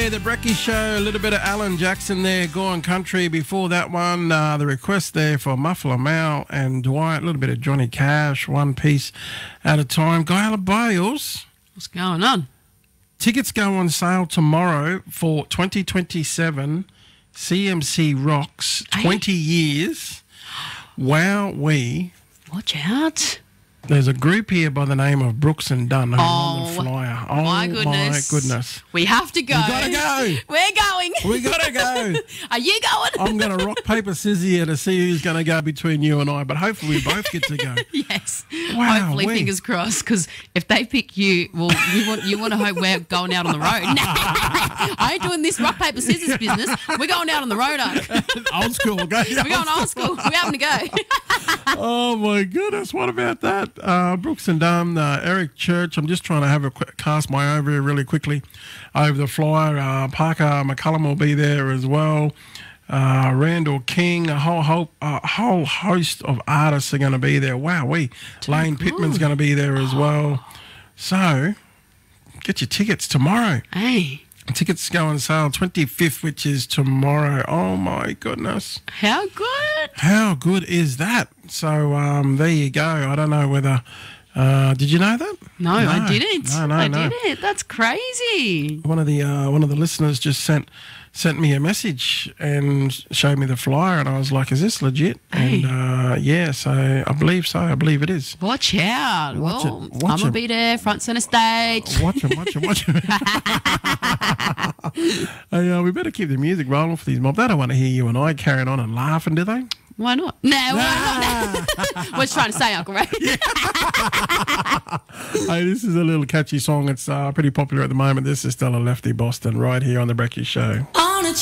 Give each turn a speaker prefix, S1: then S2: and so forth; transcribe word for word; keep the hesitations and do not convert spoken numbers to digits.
S1: Hey, the Brecky Show, a little bit of Alan Jackson there, Gone Country. Before that one, uh, the request there for Muffler Mal and Dwight, a little bit of Johnny Cash, One Piece at a Time. Guyala Bales.
S2: What's going on?
S1: Tickets go on sale tomorrow for twenty twenty-seven C M C Rocks, twenty years. Wowee.
S2: Watch out.
S1: There's a group here by the name of Brooks and Dunn who are on the
S2: Oh,
S1: flyer. Oh,
S2: my goodness.
S1: my goodness.
S2: We have to go.
S1: We gotta go.
S2: We're going.
S1: We gotta go.
S2: Are you going?
S1: I'm going to rock, paper, scissors here to see who's going to go between you and I, but hopefully we both get to go.
S2: Yes.
S1: Wow,
S2: Hopefully,
S1: we-
S2: fingers crossed, because if they pick you, well, you want you want to hope we're going out on the road. I ain't doing this rock, paper, scissors business. We're going out on the road, Unc.
S1: Old school. Go.
S2: We're going old school. We're having to go.
S1: Oh, my goodness. What about that? Uh, Brooks and Dunn, uh, Eric Church. I'm just trying to have a quick cast my over here really quickly over the flyer. Uh, Parker McCullum will be there as well. Uh, Randall King, a whole, whole, uh, whole host of artists are going to be there. Wow, we Lane Pittman's going to be there as well. So, get your tickets tomorrow.
S2: Hey,
S1: Tickets go on sale twenty-fifth, which is tomorrow. Oh, my goodness.
S2: how good.
S1: How good is that? So, um, there you go. I don't know whether... Uh, did you know that?
S2: No, I didn't.
S1: No, no,
S2: I
S1: no.
S2: didn't. That's crazy.
S1: One of the uh, one of the listeners just sent sent me a message and showed me the flyer, and I was like, "Is this legit?"
S2: Hey.
S1: And uh, yeah, so I believe so. I believe it is.
S2: Watch out.
S1: Watch
S2: well,
S1: it,
S2: I'm
S1: watch
S2: going to
S1: it.
S2: be there, front centre stage.
S1: Watch it, watch it, watch it. Hey, uh, we better keep the music rolling for these mob. They don't want to hear you and I carrying on and laughing, do they?
S2: Why not? No, why not? What you trying to say, Uncle Ray?
S1: Hey, this is a little catchy song. It's uh, pretty popular at the moment. This is Stella Lefty Boston right here on The Brecky Show.